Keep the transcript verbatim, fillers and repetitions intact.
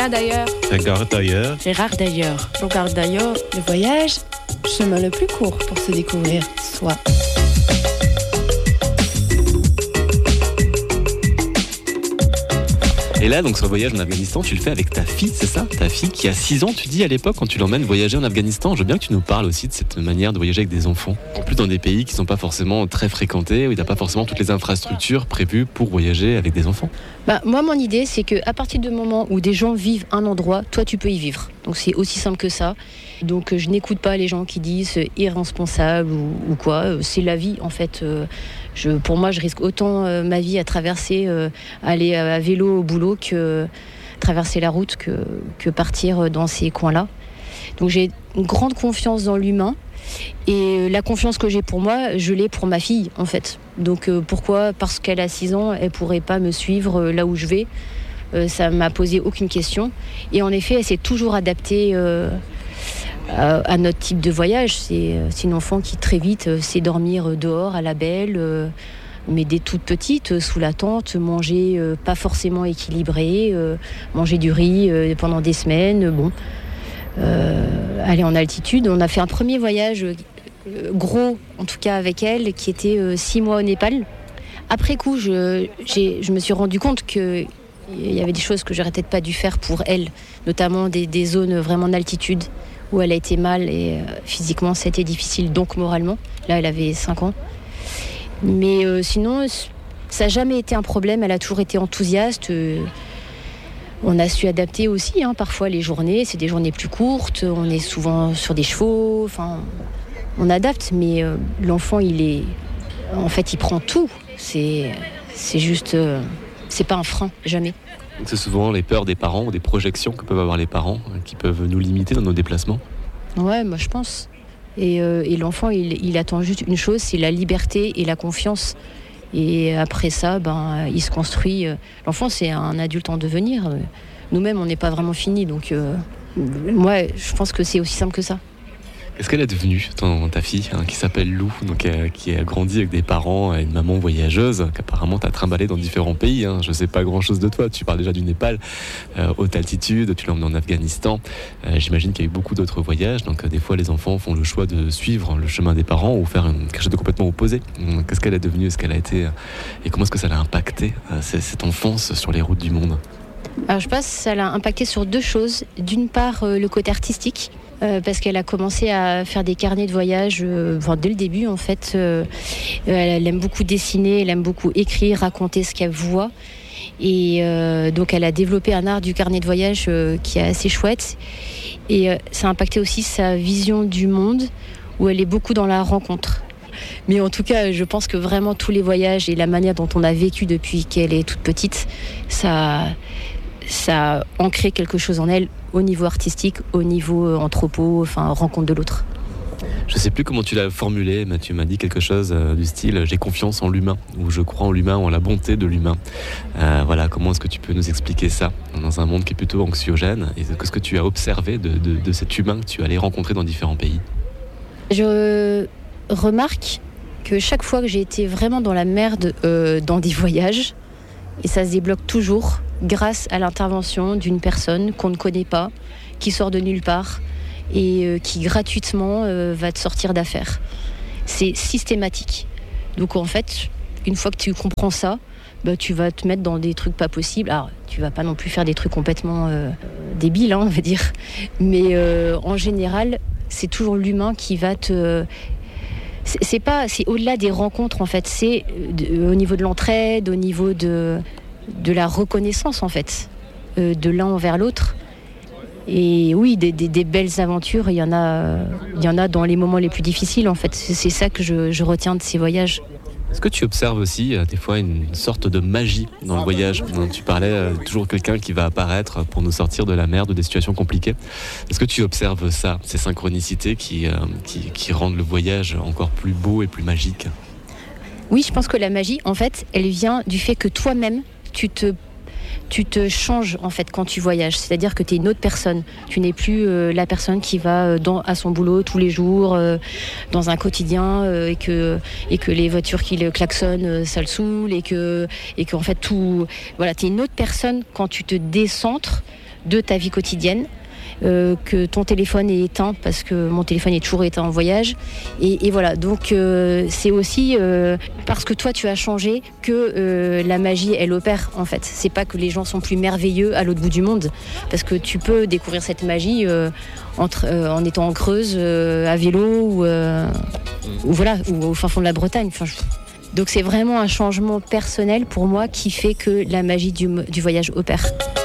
D'ailleurs. Regarde d'ailleurs. Gérard d'ailleurs. Regarde d'ailleurs. Le voyage, chemin le plus court pour se découvrir soi. Et là, donc, ce voyage en Afghanistan, tu le fais avec ta fille, c'est ça ? Ta fille qui a six ans, tu dis à l'époque, quand tu l'emmènes voyager en Afghanistan. Je veux bien que tu nous parles aussi de cette manière de voyager avec des enfants. En plus, dans des pays qui ne sont pas forcément très fréquentés, où il n'y a pas forcément toutes les infrastructures prévues pour voyager avec des enfants. Bah, moi, mon idée, c'est qu'à partir du moment où des gens vivent un endroit, toi, tu peux y vivre. Donc, c'est aussi simple que ça. Donc, je n'écoute pas les gens qui disent irresponsable ou, ou quoi. C'est la vie, en fait. Euh, je, pour moi, je risque autant euh, ma vie à traverser, euh, aller à vélo au boulot que traverser la route que, que partir dans ces coins-là. Donc, j'ai une grande confiance dans l'humain. Et la confiance que j'ai pour moi, je l'ai pour ma fille, en fait. Donc, euh, pourquoi ? Parce qu'elle a six ans, elle ne pourrait pas me suivre euh, là où je vais. Euh, ça ne m'a posé aucune question. Et en effet, elle s'est toujours adaptée euh, à, à notre type de voyage. C'est, c'est une enfant qui, très vite, euh, sait dormir dehors, à la belle, euh, mais dès toute petite, euh, sous la tente, manger euh, pas forcément équilibré, euh, manger du riz euh, pendant des semaines, bon... Euh, aller en altitude. On a fait un premier voyage euh, gros, en tout cas avec elle, qui était euh, six mois au Népal. Après coup, je, j'ai, je me suis rendu compte qu'il y avait des choses que j'aurais peut-être pas dû faire pour elle, notamment des, des zones vraiment en altitude où elle a été mal et euh, physiquement c'était difficile, donc moralement. Là, elle avait cinq ans. Mais euh, sinon, ça n'a jamais été un problème. Elle a toujours été enthousiaste. Euh, On a su adapter aussi, hein, parfois les journées, c'est des journées plus courtes, on est souvent sur des chevaux, enfin, on adapte, mais euh, l'enfant, il est, en fait, il prend tout. C'est, c'est juste, euh, c'est pas un frein, jamais. Donc c'est souvent les peurs des parents ou des projections que peuvent avoir les parents qui peuvent nous limiter dans nos déplacements. Ouais, moi je pense. Et, euh, et l'enfant, il, il attend juste une chose, c'est la liberté et la confiance. Et après ça, ben, il se construit. L'enfant, c'est un adulte en devenir. Nous-mêmes, on n'est pas vraiment finis. Donc, euh, moi, je pense que c'est aussi simple que ça. Qu'est-ce qu'elle est devenue, ton, ta fille, hein, qui s'appelle Lou, donc, euh, qui a grandi avec des parents et une maman voyageuse, qu'apparemment t'as trimballé dans différents pays. Hein. Je ne sais pas grand-chose de toi. Tu parles déjà du Népal, euh, haute altitude, tu l'as emmené en Afghanistan. Euh, j'imagine qu'il y a eu beaucoup d'autres voyages. Donc, euh, des fois, les enfants font le choix de suivre le chemin des parents ou faire une, quelque chose de complètement opposé. Donc, qu'est-ce qu'elle est devenue, est-ce qu'elle a été, euh, et comment est-ce que ça l'a impacté, euh, cette enfance sur les routes du monde ? Alors, je pense que ça l'a impacté sur deux choses. D'une part, euh, le côté artistique. Euh, parce qu'elle a commencé à faire des carnets de voyage euh, enfin, dès le début en fait. Euh, elle, elle aime beaucoup dessiner, elle aime beaucoup écrire, raconter ce qu'elle voit. Et euh, donc elle a développé un art du carnet de voyage euh, qui est assez chouette. Et euh, ça a impacté aussi sa vision du monde, où elle est beaucoup dans la rencontre. Mais en tout cas, je pense que vraiment tous les voyages et la manière dont on a vécu depuis qu'elle est toute petite, ça... ça a ancré quelque chose en elle au niveau artistique, au niveau anthropo, enfin rencontre de l'autre. Je ne sais plus comment tu l'as formulé, mais tu m'as dit quelque chose euh, du style « j'ai confiance en l'humain » ou « je crois en l'humain ou en la bonté de l'humain ». Euh, voilà, comment est-ce que tu peux nous expliquer ça dans un monde qui est plutôt anxiogène, et qu'est-ce que tu as observé de, de, de cet humain que tu allais rencontrer dans différents pays ? Je remarque que chaque fois que j'ai été vraiment dans la merde euh, dans des voyages, et ça se débloque toujours grâce à l'intervention d'une personne qu'on ne connaît pas, qui sort de nulle part et euh, qui gratuitement euh, va te sortir d'affaires. C'est systématique. Donc en fait, une fois que tu comprends ça, bah, tu vas te mettre dans des trucs pas possibles. Alors, tu vas pas non plus faire des trucs complètement euh, débiles, hein, on va dire. Mais euh, en général, c'est toujours l'humain qui va te... C'est, c'est pas, c'est au-delà des rencontres en fait. C'est de, au niveau de l'entraide, au niveau de de la reconnaissance en fait, euh, de l'un envers l'autre. Et oui, des, des, des belles aventures, il y en a, euh, il y en a dans les moments les plus difficiles en fait. C'est, c'est ça que je, je retiens de ces voyages. Est-ce que tu observes aussi euh, des fois une sorte de magie dans le voyage ? Tu parlais euh, toujours quelqu'un qui va apparaître pour nous sortir de la merde ou des situations compliquées. Est-ce que tu observes ça, ces synchronicités qui, euh, qui, qui rendent le voyage encore plus beau et plus magique ? Oui, je pense que la magie, en fait, elle vient du fait que toi-même, tu te, tu te changes en fait quand tu voyages. C'est-à-dire que tu es une autre personne. Tu n'es plus euh, la personne qui va dans, à son boulot tous les jours, euh, dans un quotidien, euh, et, que, et que les voitures qui le klaxonnent, euh, ça le saoule, et que, et que en fait tout... Voilà, tu es une autre personne quand tu te décentres de ta vie quotidienne. Euh, que ton téléphone est éteint parce que mon téléphone est toujours éteint en voyage et, et voilà donc euh, c'est aussi euh, parce que toi tu as changé que euh, la magie elle opère en fait. C'est pas que les gens sont plus merveilleux à l'autre bout du monde parce que tu peux découvrir cette magie euh, entre, euh, en étant en Creuse euh, à vélo ou, euh, ou voilà ou au fin fond de la Bretagne. Enfin, je... Donc c'est vraiment un changement personnel pour moi qui fait que la magie du, du voyage opère.